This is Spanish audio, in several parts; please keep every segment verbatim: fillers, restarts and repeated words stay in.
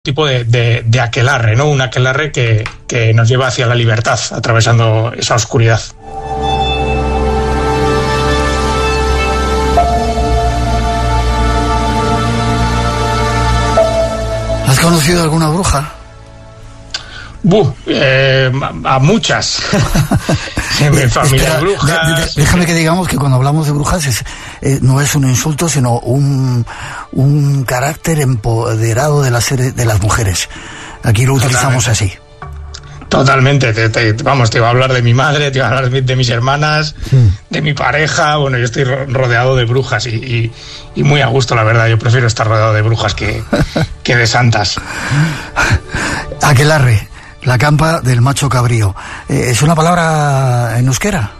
tipo de, de, de aquelarre, ¿no? Un aquelarre que, que nos lleva hacia la libertad, atravesando esa oscuridad. ¿Has conocido alguna bruja? Buh, eh, a muchas. En mi familia Espera, brujas. de, de, déjame que digamos que cuando hablamos de brujas es, eh, no es un insulto, sino un, un carácter empoderado de las, de las mujeres. Aquí lo utilizamos así. Totalmente, te, te, vamos, te iba a hablar de mi madre, te iba a hablar de, de mis hermanas, mm. de mi pareja. Bueno, yo estoy rodeado de brujas y, y, y muy a gusto, la verdad. Yo prefiero estar rodeado de brujas que, que de santas. Aquelarre, la campa del macho cabrío. Eh, ¿Es una palabra en euskera?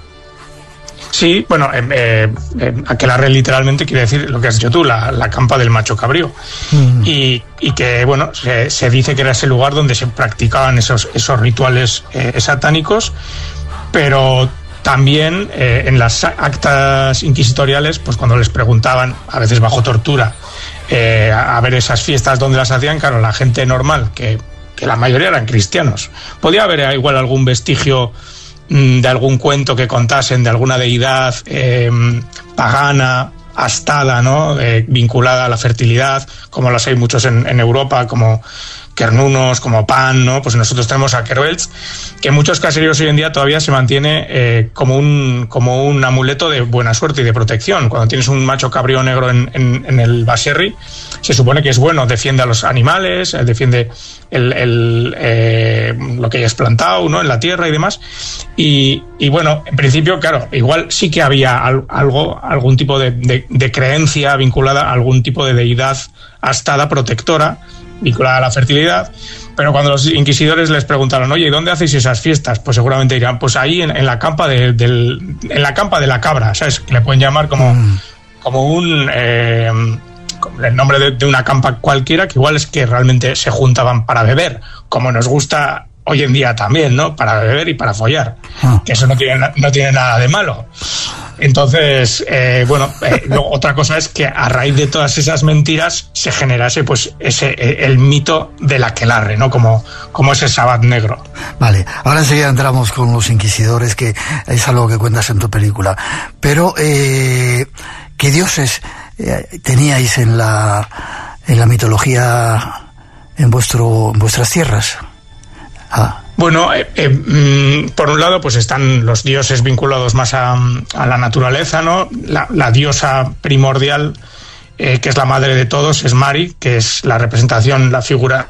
Sí, bueno, eh, eh, aquelarre literalmente quiere decir lo que has dicho tú, la, la campa del macho cabrío. Mm. Y, y que, bueno, se, se dice que era ese lugar donde se practicaban esos, esos rituales eh, satánicos, pero también eh, en las actas inquisitoriales, pues cuando les preguntaban, a veces bajo tortura, eh, a, a ver esas fiestas donde las hacían, claro, la gente normal, que, que la mayoría eran cristianos, podía haber igual algún vestigio de algún cuento que contasen de alguna deidad eh, pagana, astada, ¿no? Eh, vinculada a la fertilidad, como las hay muchos en, en Europa, como Kernunos, como Pan, ¿no? Pues nosotros tenemos a Kerbelts, que en muchos caseríos hoy en día todavía se mantiene eh, como un como un amuleto de buena suerte y de protección. Cuando tienes un macho cabrío negro en, en, en el baserri, se supone que es bueno, defiende a los animales, defiende el, el, eh, lo que hayas plantado, ¿no? En la tierra y demás. Y, y bueno, en principio, claro, igual sí que había algo, algún tipo de, de, de creencia vinculada a algún tipo de deidad astada, protectora, vinculada a la fertilidad, pero cuando los inquisidores les preguntaron, oye, ¿y dónde hacéis esas fiestas? Pues seguramente dirán, pues ahí en, en la campa de, del, en la campa de la cabra, ¿sabes? Que le pueden llamar como, mm. como un eh, el nombre de, de una campa cualquiera, que igual es que realmente se juntaban para beber, como nos gusta hoy en día también, ¿no? Para beber y para follar, ah. que eso no tiene, no tiene nada de malo. Entonces, eh, bueno, eh, luego, otra cosa es que a raíz de todas esas mentiras se generase pues ese el mito del aquelarre, ¿no? Como, como ese Sabbat negro. Vale, ahora enseguida entramos con los inquisidores, que es algo que cuentas en tu película. Pero, eh, ¿qué dioses eh, teníais en la, en la mitología en, vuestro, en vuestras tierras? Ah. Bueno, eh, eh, por un lado pues están los dioses vinculados más a, a la naturaleza, ¿no? La, la diosa primordial, eh, que es la madre de todos, es Mari, que es la representación, la figura,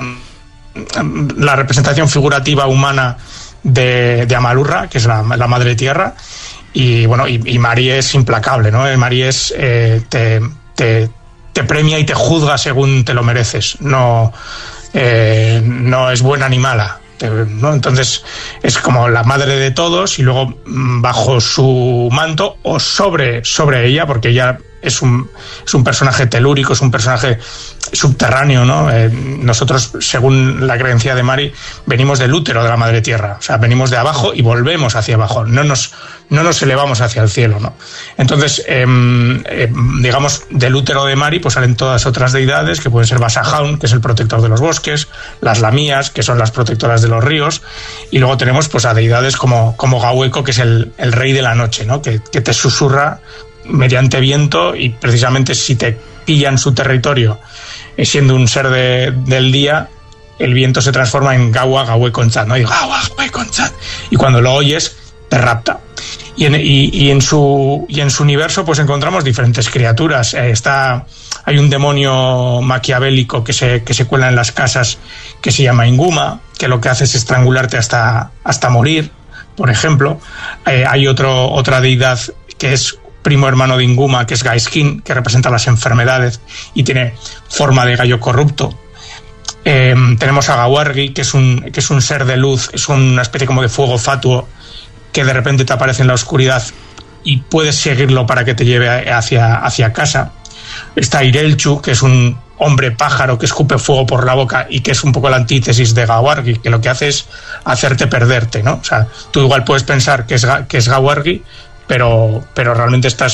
la representación figurativa humana de, de Amalurra, que es la, la madre tierra. Y bueno, y, y Mari es implacable, ¿no? Mari es eh, te, te, te premia y te juzga según te lo mereces. No, eh, no es buena ni mala, ¿no? Entonces es como la madre de todos, y luego bajo su manto o sobre, sobre ella, porque ella es un, es un personaje telúrico, es un personaje subterráneo, ¿no? Eh, nosotros, según la creencia de Mari, venimos del útero de la madre tierra, o sea, venimos de abajo y volvemos hacia abajo, no nos, no nos elevamos hacia el cielo, ¿no? Entonces, eh, eh, digamos, del útero de Mari pues salen todas otras deidades, que pueden ser Basajaun, que es el protector de los bosques, las Lamías, que son las protectoras de los ríos, y luego tenemos pues a deidades como, como Gaueco, que es el, el rey de la noche, ¿no? Que, que te susurra mediante viento, y precisamente si te pillan su territorio eh, siendo un ser de, del día, el viento se transforma en Gawa Gaueconchat, ¿no? Y Gawa Gaueconchat, y cuando lo oyes te rapta. Y en, y, y en su y en su universo pues encontramos diferentes criaturas. Eh, está hay un demonio maquiavélico que se que se cuela en las casas, que se llama Inguma, que lo que hace es estrangularte hasta hasta morir, por ejemplo. Eh, hay otro otra deidad que es primo hermano de Inguma, que es Gaiskin, que representa las enfermedades y tiene forma de gallo corrupto. Eh, tenemos a Gawargi, que es un que es un ser de luz, es una especie como de fuego fatuo, que de repente te aparece en la oscuridad y puedes seguirlo para que te lleve hacia, hacia casa. Está Irelchu, que es un hombre pájaro que escupe fuego por la boca y que es un poco la antítesis de Gawargi, que lo que hace es hacerte perderte, ¿no? O sea, tú igual puedes pensar que es, que es Gawargi, pero, pero realmente estás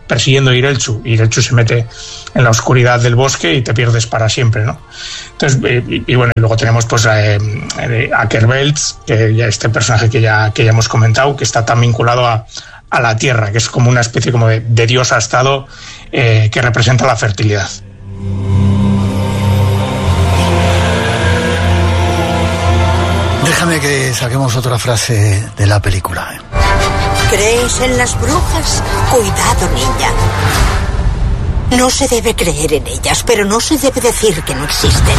persiguiendo a Ireltsu. Ireltsu se mete en la oscuridad del bosque y te pierdes para siempre, ¿no? Entonces, y, y bueno, y luego tenemos pues eh, eh, a Kervelts, que ya este personaje que ya, que ya hemos comentado, que está tan vinculado a, a la tierra, que es como una especie como de, de diosa estado eh, que representa la fertilidad. Déjame que saquemos otra frase de la película. ¿Crees en las brujas? Cuidado, niña. No se debe creer en ellas, pero no se debe decir que no existen.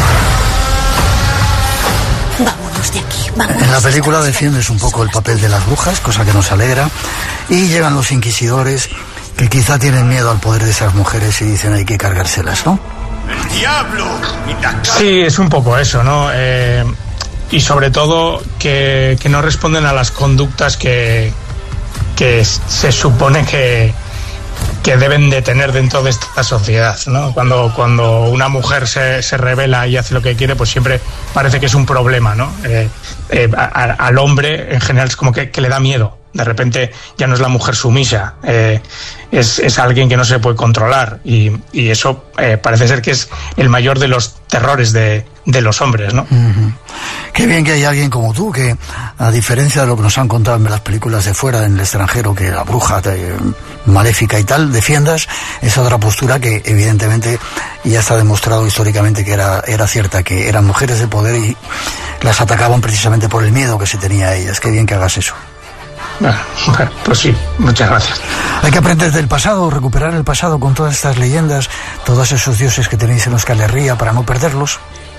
Vámonos de aquí, vámonos. En la película defiendes un poco el papel de las brujas, cosa que nos alegra, y llegan los inquisidores que quizá tienen miedo al poder de esas mujeres y dicen hay que cargárselas, ¿no? ¡El diablo! Sí, es un poco eso, ¿no? Eh, y sobre todo que, que no responden a las conductas que, que se supone que, que deben de tener dentro de esta sociedad, ¿no? Cuando, cuando una mujer se, se revela y hace lo que quiere, pues siempre parece que es un problema, ¿no? Eh, eh, a, a, al hombre en general es como que, que le da miedo. De repente ya no es la mujer sumisa, eh, es, es alguien que no se puede controlar y, y eso eh, parece ser que es el mayor de los terrores de, de los hombres, ¿no? Uh-huh. Qué bien que hay alguien como tú que, a diferencia de lo que nos han contado en las películas de fuera, en el extranjero, que la bruja te, maléfica y tal, defiendas esa otra postura que evidentemente ya está demostrado históricamente que era, era cierta, que eran mujeres de poder y las atacaban precisamente por el miedo que se tenía a ellas. Qué bien que hagas eso. Bueno, pues sí, muchas gracias. Hay que aprender del pasado, recuperar el pasado con todas estas leyendas, todos esos dioses que tenéis en Euskal Herria para no perderlos.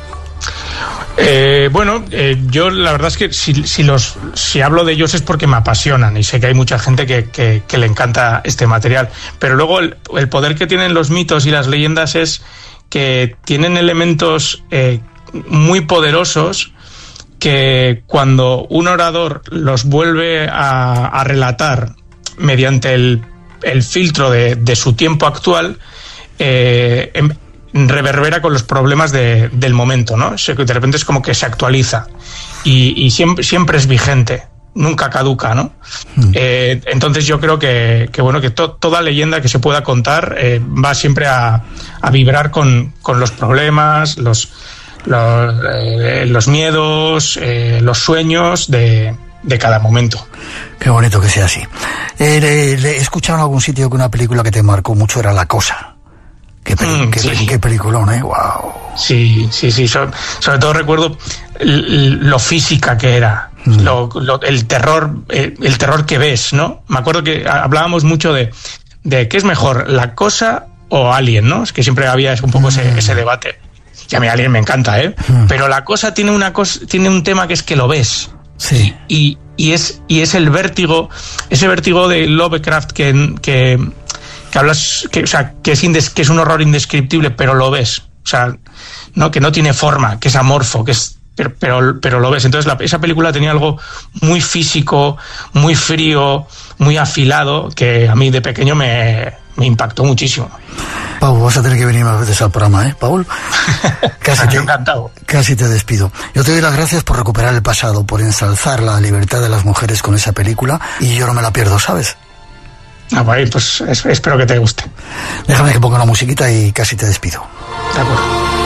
Eh, bueno, eh, yo la verdad es que si, si los si hablo de ellos es porque me apasionan y sé que hay mucha gente que, que, que le encanta este material, pero luego el, el poder que tienen los mitos y las leyendas es que tienen elementos eh, muy poderosos que cuando un orador los vuelve a, a relatar mediante el, el filtro de, de su tiempo actual, eh, em, reverbera con los problemas de, del momento, ¿no? De repente es como que se actualiza y, y siempre, siempre es vigente, nunca caduca, ¿no? Mm. Eh, entonces yo creo que, que bueno, que to, toda leyenda que se pueda contar eh, va siempre a, a vibrar con, con los problemas, los Los, eh, los miedos, eh, los sueños de, de cada momento. Qué bonito que sea así. Eh, le, le he escuchado en algún sitio que una película que te marcó mucho era La Cosa. Qué, peli- mm, qué, sí. qué peliculón, ¿eh? Wow. Sí, sí, sí. So, sobre todo recuerdo lo física que era, mm. lo, lo, el terror, el, el terror que ves, ¿no? Me acuerdo que hablábamos mucho de, de qué es mejor, La Cosa o Alien, ¿no? Es que siempre había un poco mm. ese, ese debate. Y a mí Alien me encanta, ¿eh? Mm. Pero La Cosa tiene una cosa, tiene un tema que es que lo ves. Sí. Y, y es y es el vértigo, ese vértigo de Lovecraft que que, que hablas, que, o sea, que es indes, que es un horror indescriptible, pero lo ves. O sea, no, que no tiene forma, que es amorfo, que es pero pero, pero lo ves. Entonces la, esa película tenía algo muy físico, muy frío, muy afilado, que a mí de pequeño me, me impactó muchísimo. Pau, vas a tener que venir más veces al programa, ¿eh, Paul? Casi te, encantado. Casi te despido. Yo te doy las gracias por recuperar el pasado, por ensalzar la libertad de las mujeres con esa película, y yo no me la pierdo, ¿sabes? Ah, bueno, pues espero que te guste. Déjame que ponga una musiquita y casi te despido. De acuerdo.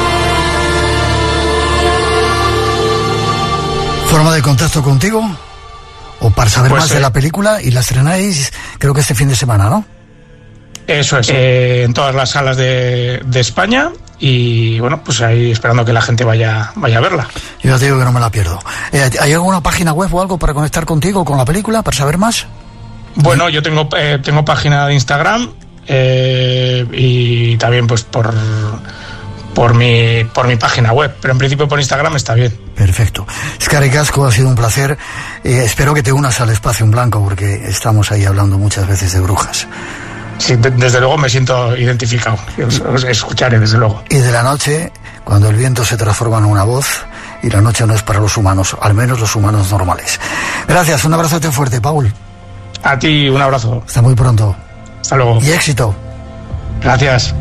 ¿Forma de contacto contigo? O para saber pues, más eh, de la película, y la estrenáis creo que este fin de semana, ¿no? Eso es, eh, en todas las salas de, de España y bueno, pues ahí esperando que la gente vaya, vaya a verla. Yo te digo que no me la pierdo. Eh, ¿Hay alguna página web o algo para conectar contigo con la película, para saber más? Bueno, yo tengo, eh, tengo página de Instagram eh, y también pues por, por, mi, por mi página web, pero en principio por Instagram está bien. Perfecto. Eskerrik asko, ha sido un placer. Eh, espero que te unas al Espacio en Blanco porque estamos ahí hablando muchas veces de brujas. Sí, de, desde luego me siento identificado, os, os escucharé desde luego. Y de la noche, cuando el viento se transforma en una voz, y la noche no es para los humanos, al menos los humanos normales. Gracias, un abrazote fuerte, Paul. A ti, un abrazo. Hasta muy pronto. Hasta luego. Y éxito. Gracias.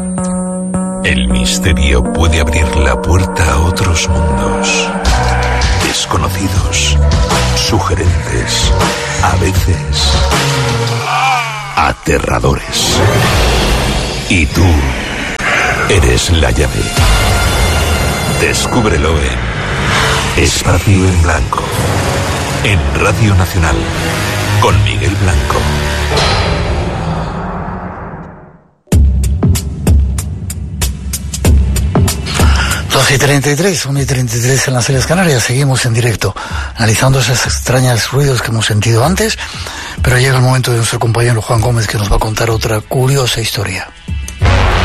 El misterio puede abrir la puerta a otros mundos. Desconocidos, sugerentes, a veces aterradores. Y tú eres la llave. Descúbrelo en Espacio en Blanco, en Radio Nacional, con Miguel Blanco. doce y treinta y tres, una y treinta y tres en las Islas Canarias. Seguimos en directo, analizando esos extraños ruidos que hemos sentido antes, pero llega el momento de nuestro compañero Juan Gómez, que nos va a contar otra curiosa historia.